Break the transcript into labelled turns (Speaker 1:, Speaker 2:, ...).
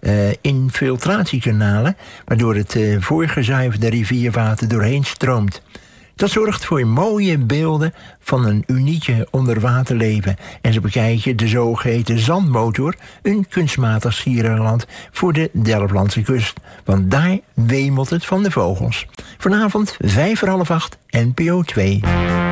Speaker 1: infiltratiekanalen, waardoor het voorgezuiverde rivierwater doorheen stroomt. Dat zorgt voor mooie beelden van een unieke onderwaterleven. En ze bekijken de zogeheten zandmotor, een kunstmatig sierenland voor de Delflandse kust. Want daar wemelt het van de vogels. Vanavond 7:55, NPO 2.